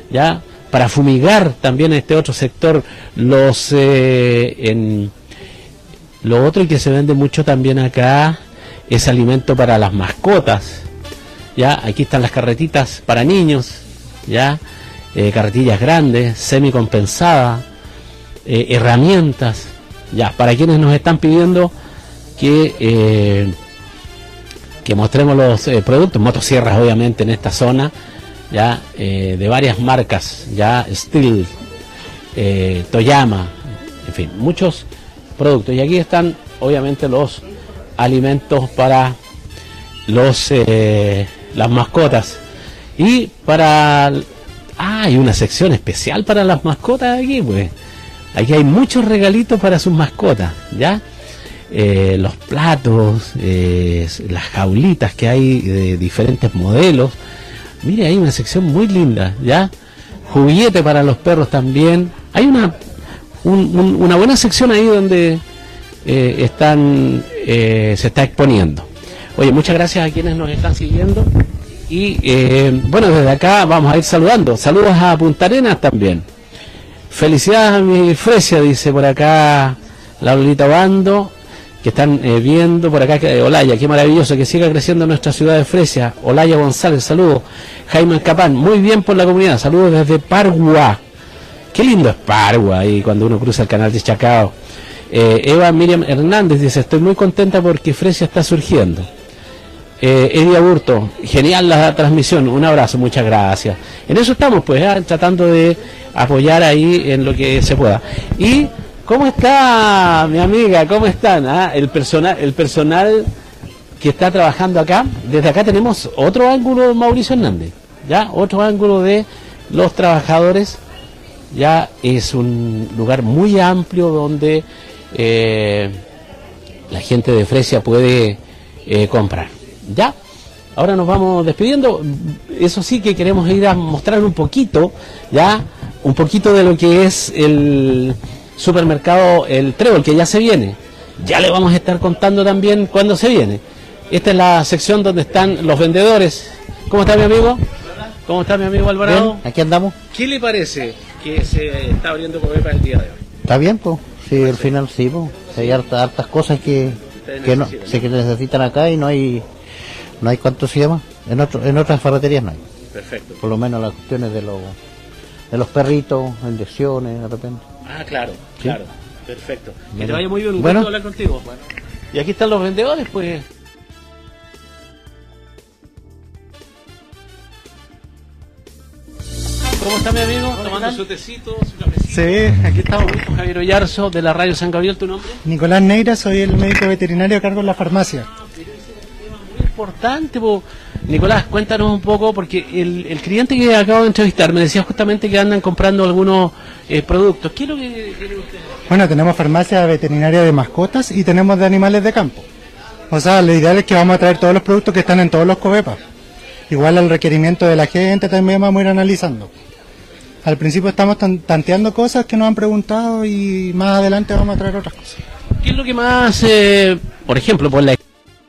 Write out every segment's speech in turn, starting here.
ya, para fumigar también este otro sector, lo otro que se vende mucho también acá es alimento para las mascotas, ya, aquí están las carretitas para niños, ya, carretillas grandes, semicompensadas, herramientas, ya, para quienes nos están pidiendo que mostremos los productos, motosierras obviamente en esta zona, ya, de varias marcas, ya, Stihl, Toyama, en fin, muchos productos. Y aquí están obviamente los alimentos para las mascotas. Y para... hay una sección especial para las mascotas aquí, pues. Aquí hay muchos regalitos para sus mascotas, ¿ya? Los platos, las jaulitas que hay de diferentes modelos. Mire, hay una sección muy linda, ¿ya? Juguete para los perros también. Hay una buena sección ahí donde se está exponiendo. Oye, muchas gracias a quienes nos están siguiendo. Y bueno, desde acá vamos a ir saludando. Saludos a Punta Arenas también. Felicidades a mi Fresia, dice por acá la Lolita Bando, que están viendo por acá, Olaya, qué maravilloso, que siga creciendo nuestra ciudad de Fresia. Olaya González, saludos. Jaime Escapán, muy bien por la comunidad, saludos desde Pargua. Qué lindo es Pargua ahí cuando uno cruza el canal de Chacao. Eva Miriam Hernández dice, estoy muy contenta porque Fresia está surgiendo. Eddie Aburto, genial la transmisión, un abrazo, muchas gracias. En eso estamos, pues, tratando de apoyar ahí en lo que se pueda. Y ¿cómo está mi amiga? ¿Cómo están? El personal que está trabajando acá. Desde acá tenemos otro ángulo de Mauricio Hernández, ya, otro ángulo de los trabajadores. Ya es un lugar muy amplio donde la gente de Fresia puede comprar. Ya, ahora nos vamos despidiendo. Eso sí, que queremos ir a mostrar un poquito, ya, un poquito de lo que es el supermercado El Trébol, que ya se viene. Ya le vamos a estar contando también cuándo se viene. Esta es la sección donde están los vendedores. ¿Cómo está mi amigo? ¿Cómo está mi amigo Alvarado? Bien, aquí andamos. ¿Qué le parece que se está abriendo Covepa el día de hoy? Está bien, pues. Sí, al final sí, pues. Hay hartas cosas que no, sí, que necesitan acá y no hay ¿cuánto se llama? En otras ferreterías no hay. Perfecto. Por lo menos las cuestiones de los perritos, inyecciones, de repente. Claro, ¿sí? Claro. Perfecto. Que Bueno. te vaya muy bien, un Bueno. gusto hablar contigo. Bueno. Y aquí están los vendedores, pues. ¿Cómo está mi amigo? Tomando su tecito, su cafecito. Sí, aquí estamos. Javier Ollarzo, de la radio San Gabriel, ¿tu nombre? Nicolás Neira, soy el médico veterinario a cargo de la farmacia. Muy importante, po. Nicolás, cuéntanos un poco, porque el cliente que acabo de entrevistar me decía justamente que andan comprando algunos productos. ¿Qué es lo que tienen ustedes? Bueno, tenemos farmacia veterinaria de mascotas y tenemos de animales de campo. O sea, lo ideal es que vamos a traer todos los productos que están en todos los Covepas. Igual al requerimiento de la gente también vamos a ir analizando. Al principio estamos tanteando cosas que nos han preguntado y más adelante vamos a traer otras cosas. ¿Qué es lo que más, por ejemplo, por la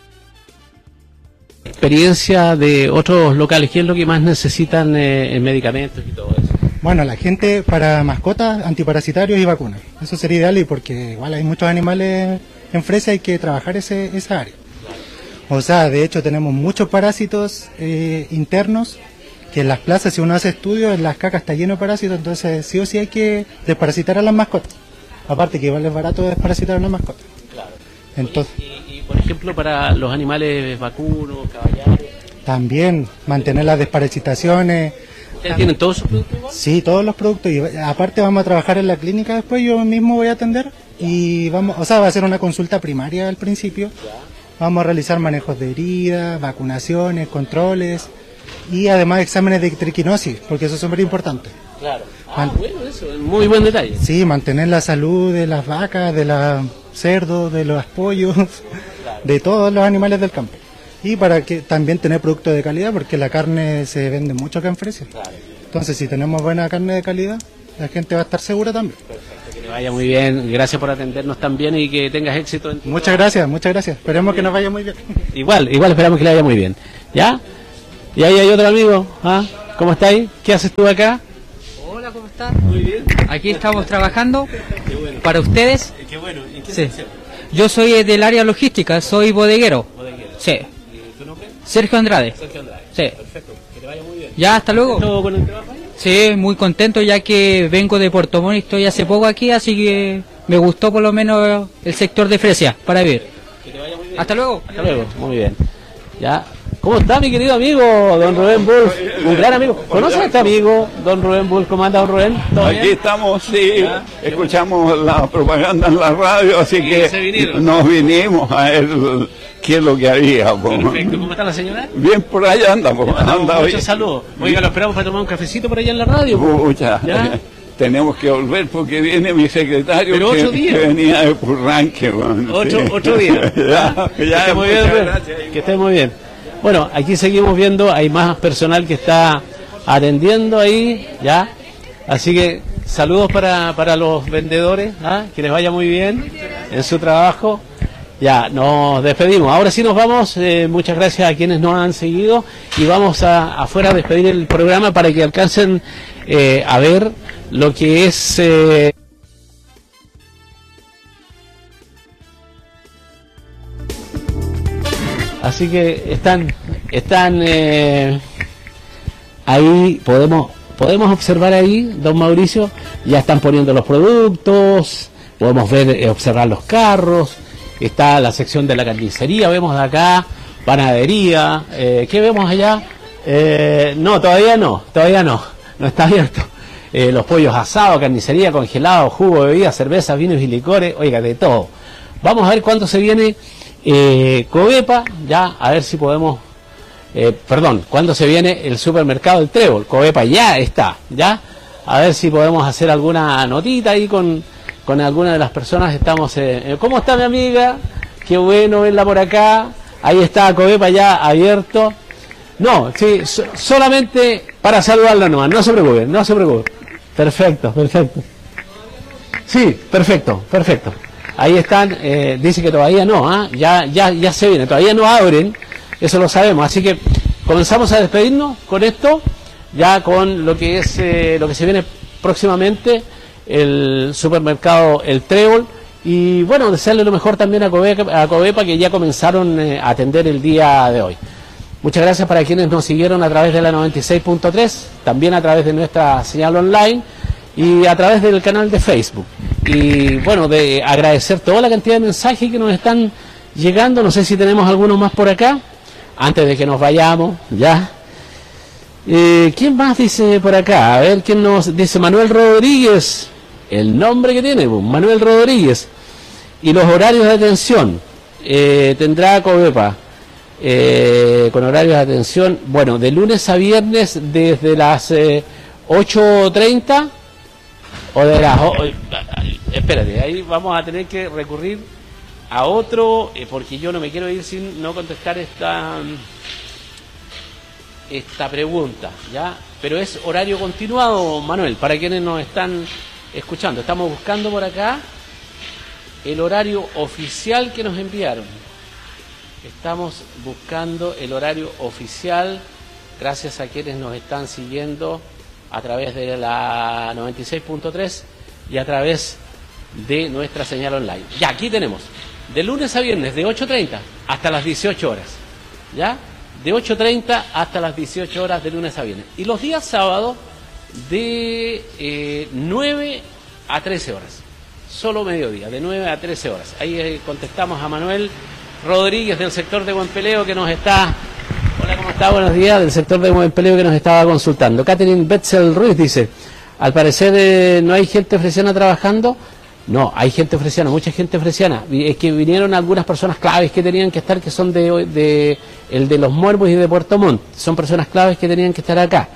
experiencia de otros locales, qué es lo que más necesitan en medicamentos y todo eso? Bueno, la gente para mascotas, antiparasitarios y vacunas. Eso sería ideal y porque igual hay muchos animales en Fresia, hay que trabajar esa área. O sea, de hecho tenemos muchos parásitos internos que en las plazas, si uno hace estudios, en las cacas está lleno de parásitos, entonces sí o sí hay que desparasitar a las mascotas. Aparte que igual es barato desparasitar a las mascotas. Claro. Entonces, Y por ejemplo, para los animales vacunos, caballos. también mantener las desparasitaciones. ¿Ustedes tienen todos sus productos? Sí, todos los productos. Y aparte vamos a trabajar en la clínica después, yo mismo voy a atender. Y vamos, o sea, va a ser una consulta primaria al principio. Vamos a realizar manejos de heridas, vacunaciones, controles y además exámenes de triquinosis, porque eso es súper importante. Claro. Bueno, eso es muy buen detalle. Sí, mantener la salud de las vacas, de los cerdos, de los pollos, de todos los animales del campo. Y para que también tener productos de calidad, porque la carne se vende mucho acá en Fresia. Entonces, si tenemos buena carne de calidad, la gente va a estar segura también. Perfecto, que te vaya muy bien. Gracias por atendernos también y que tengas éxito en tu Muchas gracias, muchas gracias. Esperemos que nos vaya muy bien. Igual esperamos que le vaya muy bien. ¿Ya? Y ahí hay otro amigo. ¿Ah? ¿Cómo estáis? ¿Qué haces tú acá? está? Muy bien. Aquí estamos trabajando para ustedes. Qué bueno. ¿En qué sí. Yo soy del área logística, soy bodeguero. Sí. ¿Y tu nombre? Sergio Andrade. Sergio Andrade. Sí. Perfecto. Que te vaya muy bien. Ya, hasta luego. ¿Todo con el trabajo ahí? Sí, muy contento ya que vengo de Puerto Montt y estoy hace poco aquí, así que me gustó por lo menos el sector de Fresia para vivir. Que te vaya muy bien. Hasta luego. Hasta luego. Muy bien. Ya. ¿Cómo está mi querido amigo, don Rubén Bulls? Un gran amigo. ¿Conoce a este amigo, don Rubén Bulls? ¿Cómo anda, don Rubén? Aquí estamos, sí, escuchamos la propaganda en la radio, así que nos vinimos a ver qué es lo que había. Perfecto. ¿Cómo está la señora? Bien, por allá andamos. Muchos saludos. Oiga, lo esperamos para tomar un cafecito por allá en la radio. Muchas. Tenemos que volver porque viene mi secretario. Pero otro día. Que venía de Purranque. Bueno, otro día. ya, que esté muy bien, que esté muy bien. Bueno, aquí seguimos viendo, hay más personal que está atendiendo ahí, ya. Así que saludos para los vendedores, ¿ah? Que les vaya muy bien en su trabajo. Ya, nos despedimos. Ahora sí nos vamos. Muchas gracias a quienes nos han seguido y vamos afuera a despedir el programa para que alcancen a ver lo que es... Así que están ahí, podemos observar ahí, don Mauricio, ya están poniendo los productos, podemos ver, observar los carros, está la sección de la carnicería, vemos de acá, panadería, ¿qué vemos allá? No, todavía no está abierto. Los pollos asados, carnicería, congelados, jugo, bebidas, cervezas, vinos y licores, oiga, de todo. Vamos a ver cuándo se viene Covepa, ya, a ver si podemos, cuándo se viene el supermercado del Trébol. Covepa ya está, ya, a ver si podemos hacer alguna notita ahí con alguna de las personas. Estamos, ¿cómo está mi amiga? Qué bueno verla por acá. Ahí está Covepa ya abierto. No, sí, solamente para saludarla nomás, no se preocupe. Perfecto. Sí, perfecto. Ahí están, dice que todavía no, ya se viene, todavía no abren, eso lo sabemos, así que comenzamos a despedirnos con esto, ya con lo que es lo que se viene próximamente, el supermercado El Trébol, y bueno, desearle lo mejor también a Covepa, que ya comenzaron a atender el día de hoy. Muchas gracias para quienes nos siguieron a través de la 96.3, también a través de nuestra señal online y a través del canal de Facebook. Y bueno, de agradecer toda la cantidad de mensajes que nos están llegando. No sé si tenemos algunos más por acá, antes de que nos vayamos, ya. ¿Quién más dice por acá? A ver, ¿quién nos dice? Manuel Rodríguez, el nombre que tiene, Manuel Rodríguez. Y los horarios de atención, tendrá Covepa, con horarios de atención, bueno, de lunes a viernes desde las 8:30 o de las... espérate, ahí vamos a tener que recurrir a otro, porque yo no me quiero ir sin no contestar esta pregunta, ¿ya? Pero es horario continuado, Manuel, para quienes nos están escuchando. Estamos buscando por acá el horario oficial que nos enviaron. Estamos buscando el horario oficial, gracias a quienes nos están siguiendo a través de la 96.3 y a través de nuestra señal online. Ya, aquí tenemos, de lunes a viernes, de 8:30 hasta las 18 horas. ¿Ya? De 8:30 hasta las 18 horas de lunes a viernes. Y los días sábados de 9 a 13 horas. Solo mediodía, de 9 a 13 horas. Ahí contestamos a Manuel Rodríguez del sector de Buen Peleo que nos está... Hola, ¿cómo está? Buenos días, del sector de Buen Peleo que nos estaba consultando. Catherine Betzel Ruiz dice, al parecer no hay gente fresiana trabajando. No, hay gente fresiana, mucha gente fresiana. Es que vinieron algunas personas claves que tenían que estar, que son de el de Los Muermos y de Puerto Montt. Son personas claves que tenían que estar acá.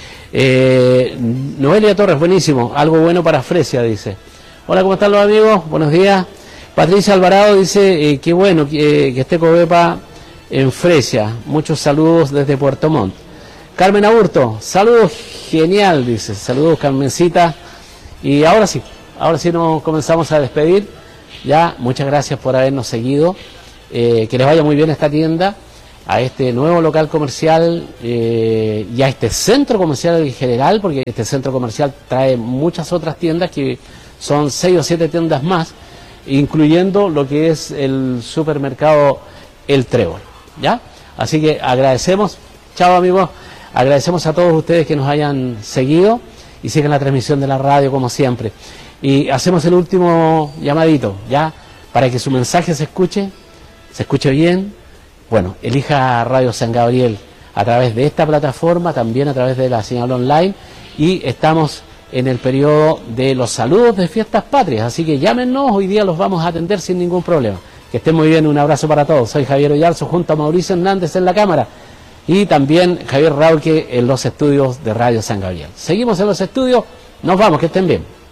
Noelia Torres, buenísimo, algo bueno para Fresia, dice. Hola, ¿cómo están los amigos? Buenos días. Patricia Alvarado dice, qué bueno que esté Covepa en Fresia. Muchos saludos desde Puerto Montt. Carmen Aburto, saludos, genial, dice. Saludos, Carmencita. Y ahora sí nos comenzamos a despedir. Ya, muchas gracias por habernos seguido. Que les vaya muy bien esta tienda. a este nuevo local comercial y a este centro comercial en general, porque este centro comercial trae muchas otras tiendas que son 6 o 7 tiendas más, incluyendo lo que es el supermercado El Trébol, ¿ya? Así que agradecemos, chao amigos, agradecemos a todos ustedes que nos hayan seguido y sigan la transmisión de la radio como siempre. Y hacemos el último llamadito, ¿ya? Para que su mensaje se escuche bien. Bueno, elija Radio San Gabriel a través de esta plataforma, también a través de la señal online, y estamos en el periodo de los saludos de Fiestas Patrias, así que llámenos, hoy día los vamos a atender sin ningún problema. Que estén muy bien, un abrazo para todos. Soy Javier Oyarzo junto a Mauricio Hernández en la cámara y también Javier Raulque en los estudios de Radio San Gabriel. Seguimos en los estudios, nos vamos, que estén bien.